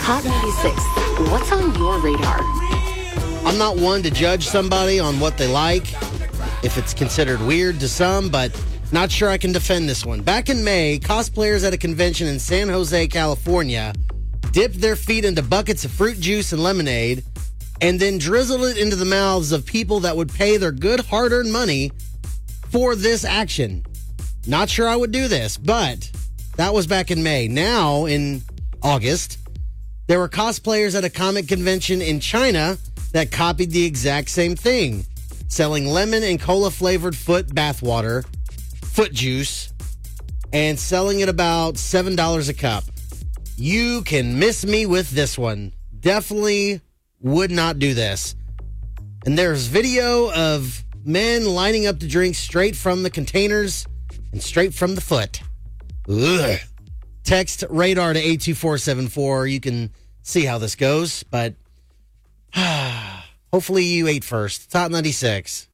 Hot 96. What's on your radar? I'm not one to judge somebody on what they like, if it's considered weird to some, but not sure I can defend this one. Back in May, cosplayers at a convention in San Jose, California, dipped their feet into buckets of fruit juice and lemonade and then drizzled it into the mouths of people that would pay their good hard-earned money for this action. Not sure I would do this, but that was back in May. Now, in August, there were cosplayers at a comic convention in China that copied the exact same thing, selling lemon and cola-flavored foot bathwater, foot juice, and selling it about $7 a cup. You can miss me with this one. Definitely would not do this. And there's video of men lining up to drink straight from the containers and straight from the foot. Ugh. Text radar to 82474. You can see how this goes, but hopefully you ate first. Top 96.